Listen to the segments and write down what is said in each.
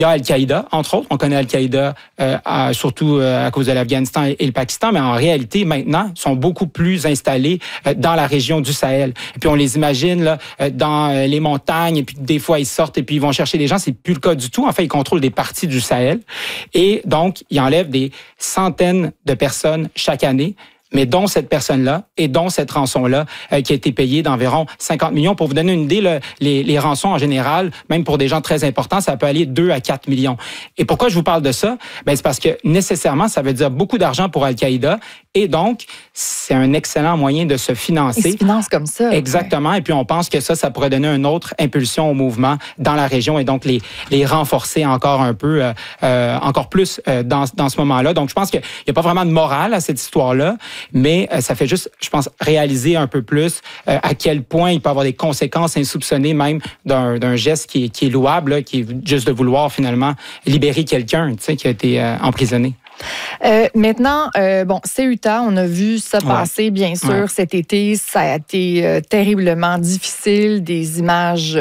Il y a Al-Qaïda, entre autres. On connaît Al-Qaïda surtout à cause de l'Afghanistan et le Pakistan, mais en réalité, maintenant, ils sont beaucoup plus installés dans la région du Sahel. Et puis, on les imagine là, dans les montagnes, et puis des fois, ils sortent et puis ils vont chercher des gens. C'est plus le cas du tout. En fait, ils contrôlent des parties du Sahel. Et donc, ils enlèvent des centaines de personnes chaque année, mais dont cette personne-là et dont cette rançon-là qui a été payée d'environ 50 millions. Pour vous donner une idée, là, les rançons en général, même pour des gens très importants, ça peut aller 2 à 4 millions. Et pourquoi je vous parle de ça? Ben, c'est parce que nécessairement, ça veut dire beaucoup d'argent pour Al-Qaïda et donc, c'est un excellent moyen de se financer. Ils se financent comme ça. Exactement. Ouais. Et puis, on pense que ça pourrait donner une autre impulsion au mouvement dans la région et donc les renforcer encore un peu, encore plus dans ce moment-là. Donc, je pense qu'il n'y a pas vraiment de morale à cette histoire-là, mais ça fait juste, je pense, réaliser un peu plus à quel point il peut avoir des conséquences insoupçonnées même d'un geste qui est louable, là, qui est juste de vouloir finalement libérer quelqu'un, tu sais, qui a été emprisonné. Maintenant, Ceuta, on a vu ça passer, bien sûr, cet été. Ça a été terriblement difficile. Des images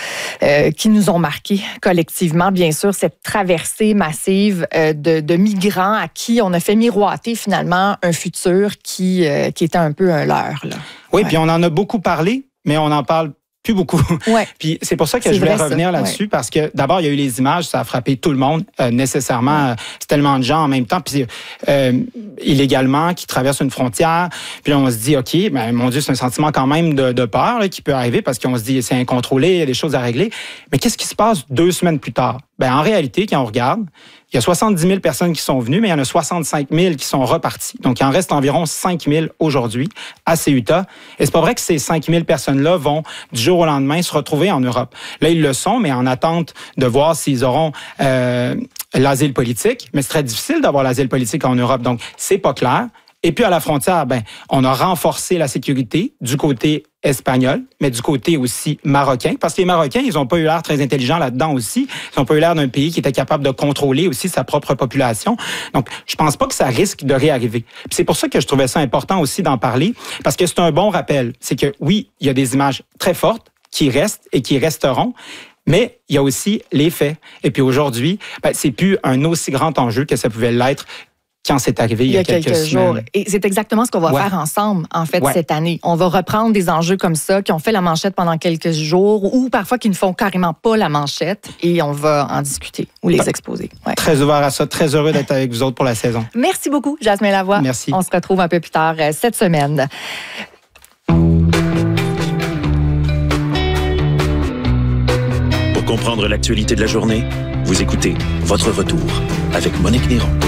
qui nous ont marqués collectivement. Bien sûr, cette traversée massive de migrants à qui on a fait miroiter finalement un futur qui était un peu un leurre. Là. Oui, puis on en a beaucoup parlé, mais on en parle plus beaucoup. Ouais. Puis c'est pour ça que je voulais revenir là-dessus, parce que d'abord, il y a eu les images, ça a frappé tout le monde, nécessairement. C'est tellement de gens en même temps, puis illégalement, qui traversent une frontière. Puis on se dit, OK, ben, mon Dieu, c'est un sentiment quand même de peur là, qui peut arriver, parce qu'on se dit, c'est incontrôlé, il y a des choses à régler. Mais qu'est-ce qui se passe 2 semaines plus tard? Ben, en réalité, quand on regarde, il y a 70 000 personnes qui sont venues, mais il y en a 65 000 qui sont reparties. Donc, il en reste environ 5 000 aujourd'hui à Ceuta. Et c'est pas vrai que ces 5 000 personnes-là vont, du jour au lendemain, se retrouver en Europe. Là, ils le sont, mais en attente de voir s'ils auront l'asile politique. Mais c'est très difficile d'avoir l'asile politique en Europe. Donc, c'est pas clair. Et puis, à la frontière, ben, on a renforcé la sécurité du côté espagnol, mais du côté aussi marocain. Parce que les Marocains, ils n'ont pas eu l'air très intelligents là-dedans aussi. Ils n'ont pas eu l'air d'un pays qui était capable de contrôler aussi sa propre population. Donc, je pense pas que ça risque de réarriver. Puis c'est pour ça que je trouvais ça important aussi d'en parler, parce que c'est un bon rappel. C'est que oui, il y a des images très fortes qui restent et qui resteront, mais il y a aussi les faits. Et puis aujourd'hui, ben, c'est plus un aussi grand enjeu que ça pouvait l'être quand c'est arrivé il y a quelques jours. Et c'est exactement ce qu'on va faire ensemble, en fait, cette année. On va reprendre des enjeux comme ça, qui ont fait la manchette pendant quelques jours, ou parfois qui ne font carrément pas la manchette, et on va en discuter ou les exposer. Ouais. Très ouvert à ça, très heureux d'être avec vous autres pour la saison. Merci beaucoup, Jasmin Lavoie. Merci. On se retrouve un peu plus tard cette semaine. Pour comprendre l'actualité de la journée, vous écoutez Votre Retour avec Monique Néron.